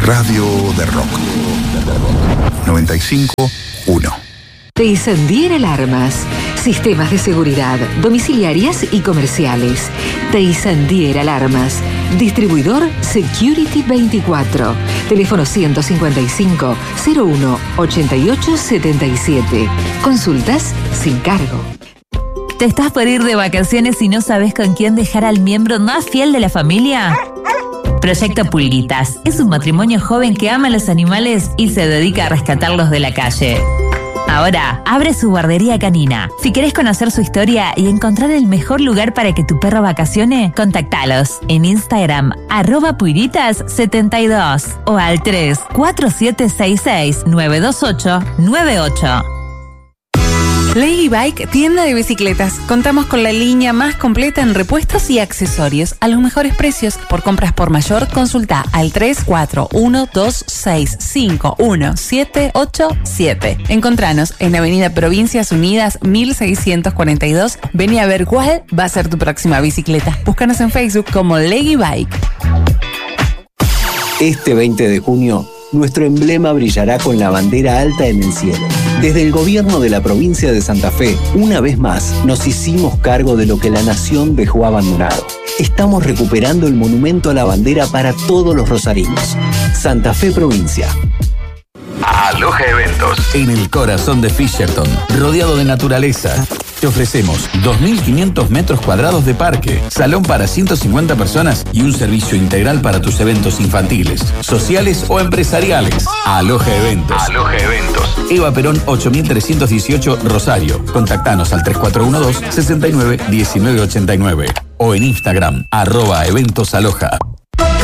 Radio de Rock 95.1. Teisandier Alarmas. Sistemas de seguridad, domiciliarias y comerciales. Teisandier Alarmas. Distribuidor Security 24. Teléfono 155 01 88 77. Consultas sin cargo. ¿Te estás por ir de vacaciones y no sabes con quién dejar al miembro más fiel de la familia? Proyecto Pulguitas es un matrimonio joven que ama a los animales y se dedica a rescatarlos de la calle. Ahora abre su guardería canina. Si querés conocer su historia y encontrar el mejor lugar para que tu perro vacacione, contactalos en Instagram @pulguitas72 o al 34766-92898. Lady Bike, tienda de bicicletas. Contamos con la línea más completa en repuestos y accesorios a los mejores precios. Por compras por mayor, consulta al 34126511787. Encontranos en Avenida Provincias Unidas 1642. Vení a ver cuál va a ser tu próxima bicicleta. Búscanos en Facebook como Lady Bike. Este 20 de junio, nuestro emblema brillará con la bandera alta en el cielo. Desde el gobierno de la provincia de Santa Fe, una vez más, nos hicimos cargo de lo que la nación dejó abandonado. Estamos recuperando el monumento a la bandera para todos los rosarinos. Santa Fe Provincia. Aloha Eventos. En el corazón de Fisherton, rodeado de naturaleza. Te ofrecemos 2.500 metros cuadrados de parque, salón para 150 personas y un servicio integral para tus eventos infantiles, sociales o empresariales. Aloha Eventos. Aloha Eventos. Eva Perón 8318 Rosario. Contactanos al 3412-691989 o en Instagram @eventosaloha.